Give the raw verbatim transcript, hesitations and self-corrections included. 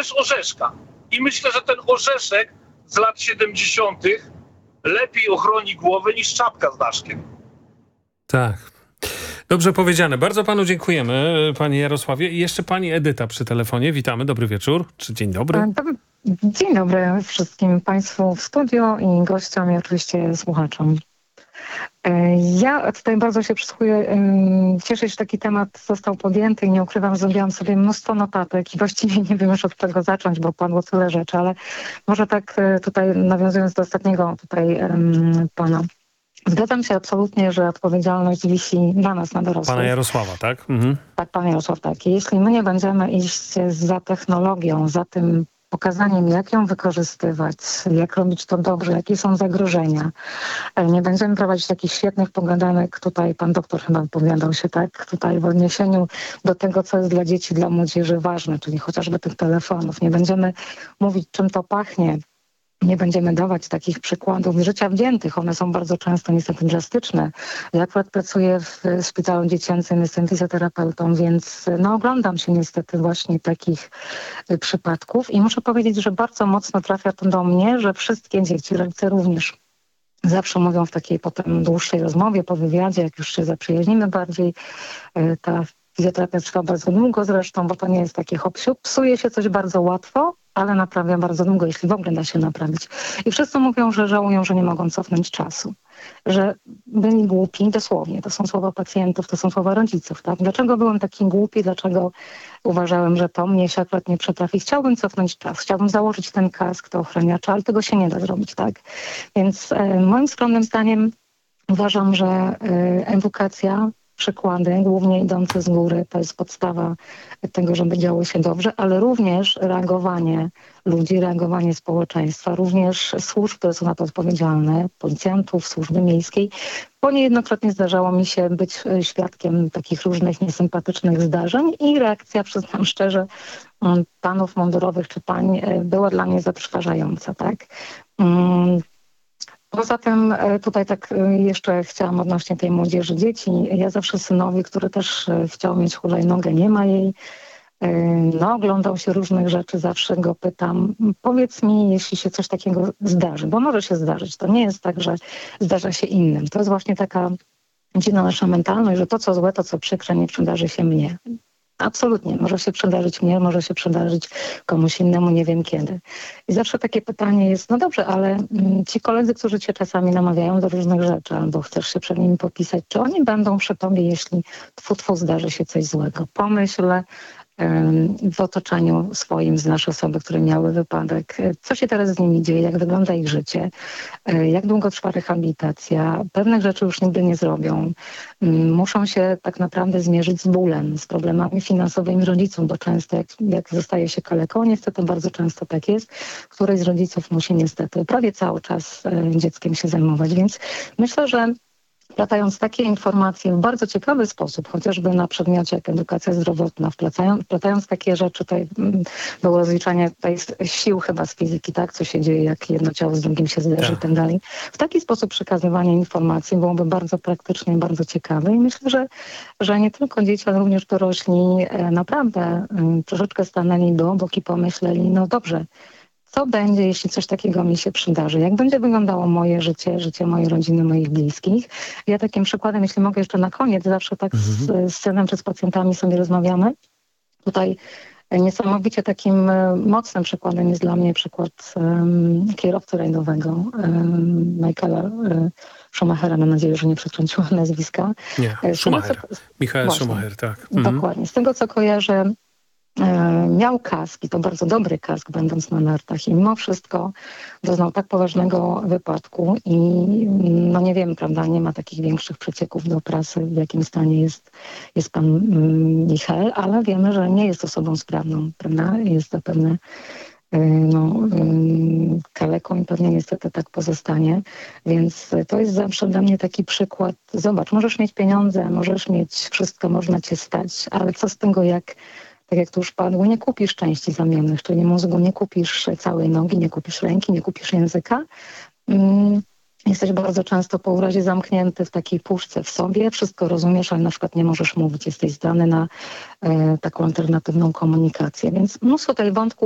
bez orzeszka. I myślę, że ten orzeszek z lat siedemdziesiątych lepiej ochroni głowę niż czapka z daszkiem. Tak. Dobrze powiedziane. Bardzo panu dziękujemy, panie Jarosławie. I jeszcze pani Edyta przy telefonie. Witamy. Dobry wieczór. Czy dzień dobry? Dzień dobry wszystkim państwu w studio i gościom i oczywiście słuchaczom. Ja tutaj bardzo się przysłuchuję. Cieszę się, że taki temat został podjęty i nie ukrywam, zrobiłam sobie mnóstwo notatek i właściwie nie wiem już od czego zacząć, bo padło tyle rzeczy, ale może tak tutaj nawiązując do ostatniego tutaj um, pana. Zgadzam się absolutnie, że odpowiedzialność wisi na nas, na dorosłych. Pana Jarosława, tak? Mhm. Tak, pan Jarosław, tak. Jeśli my nie będziemy iść za technologią, za tym pokazaniem, jak ją wykorzystywać, jak robić to dobrze, jakie są zagrożenia. Nie będziemy prowadzić takich świetnych pogadanek, tutaj pan doktor chyba wypowiadał się tak, tutaj w odniesieniu do tego, co jest dla dzieci, dla młodzieży ważne, czyli chociażby tych telefonów. Nie będziemy mówić, czym to pachnie. Nie będziemy dawać takich przykładów z życia wziętych. One są bardzo często niestety drastyczne. Ja akurat pracuję w szpitalu dziecięcym, jestem fizjoterapeutą, więc no, oglądam się niestety właśnie takich przypadków i muszę powiedzieć, że bardzo mocno trafia to do mnie, że wszystkie dzieci, rodzice również zawsze mówią w takiej potem dłuższej rozmowie, po wywiadzie, jak już się zaprzyjaźnimy bardziej, ta fizjoterapia trwa bardzo długo zresztą, bo to nie jest takie hop-siup. Psuje się coś bardzo łatwo, ale naprawia bardzo długo, jeśli w ogóle da się naprawić. I wszyscy mówią, że żałują, że nie mogą cofnąć czasu. Że byli głupi, dosłownie. To są słowa pacjentów, to są słowa rodziców. Tak? Dlaczego byłem taki głupi? Dlaczego uważałem, że to mnie się akurat nie przytrafi? Chciałbym cofnąć czas. Chciałbym założyć ten kask, to ochraniacza, ale tego się nie da zrobić. Tak? Więc e, moim skromnym zdaniem uważam, że e, edukacja, przykłady, głównie idące z góry, to jest podstawa tego, żeby działo się dobrze, ale również reagowanie ludzi, reagowanie społeczeństwa, również służb, które są na to odpowiedzialne, policjantów, służby miejskiej. Bo niejednokrotnie zdarzało mi się być świadkiem takich różnych niesympatycznych zdarzeń i reakcja, przyznam szczerze, panów mundurowych czy pań była dla mnie zatrważająca, tak? Poza tym tutaj tak jeszcze chciałam odnośnie tej młodzieży dzieci. Ja zawsze synowi, który też chciał mieć hulajnogę, nie ma jej, no oglądał się różnych rzeczy, zawsze go pytam, powiedz mi, jeśli się coś takiego zdarzy, bo może się zdarzyć. To nie jest tak, że zdarza się innym. To jest właśnie taka dziwna nasza mentalność, że to co złe, to co przykre nie przydarzy się mnie. Absolutnie. Może się przydarzyć mnie, może się przydarzyć komuś innemu, nie wiem kiedy. I zawsze takie pytanie jest, no dobrze, ale ci koledzy, którzy cię czasami namawiają do różnych rzeczy, albo chcesz się przed nimi popisać, czy oni będą przy tobie, jeśli tfu, tfu, zdarzy się coś złego? Pomyśl w otoczeniu swoim znasz osoby, które miały wypadek. Co się teraz z nimi dzieje? Jak wygląda ich życie? Jak długo trwa rehabilitacja? Pewnych rzeczy już nigdy nie zrobią. Muszą się tak naprawdę zmierzyć z bólem, z problemami finansowymi rodziców, bo często jak, jak zostaje się kaleką, niestety bardzo często tak jest, któryś z rodziców musi niestety prawie cały czas dzieckiem się zajmować. Więc myślę, że wplatając takie informacje w bardzo ciekawy sposób, chociażby na przedmiocie jak edukacja zdrowotna, wplatając, wplatając takie rzeczy, tutaj było rozliczanie tutaj sił chyba z fizyki, tak, co się dzieje, jak jedno ciało z drugim się zderzy i tak dalej. W taki sposób przekazywanie informacji byłoby bardzo praktyczne i bardzo ciekawe i myślę, że, że nie tylko dzieci, ale również dorośli naprawdę troszeczkę stanęli do obok i pomyśleli, no dobrze, co będzie, jeśli coś takiego mi się przydarzy? Jak będzie wyglądało moje życie, życie mojej rodziny, moich bliskich? Ja takim przykładem, jeśli mogę jeszcze na koniec, zawsze tak z, z synem czy z pacjentami sobie rozmawiamy. Tutaj niesamowicie takim mocnym przykładem jest dla mnie przykład um, kierowcy rajdowego, um, Michaela um, Schumachera, mam nadzieję, że nie przekręciłam nazwiska. Nie, Schumacher. Co, Michael właśnie, Schumacher, tak. Mhm. Dokładnie. Z tego, co kojarzę, miał kask i to bardzo dobry kask, będąc na nartach i mimo wszystko doznał tak poważnego wypadku i no nie wiem, prawda, nie ma takich większych przecieków do prasy, w jakim stanie jest, jest pan Michael, ale wiemy, że nie jest osobą sprawną, prawda, jest zapewne no, kaleką i pewnie niestety tak pozostanie, więc to jest zawsze dla mnie taki przykład, zobacz, możesz mieć pieniądze, możesz mieć wszystko, można cię stać, ale co z tego, jak tak jak tu już padło, nie kupisz części zamiennych, czyli mózgu, nie kupisz całej nogi, nie kupisz ręki, nie kupisz języka. Mm, jesteś bardzo często po urazie zamknięty w takiej puszce w sobie, wszystko rozumiesz, ale na przykład nie możesz mówić, jesteś zdany na e, taką alternatywną komunikację. Więc mnóstwo tej wątków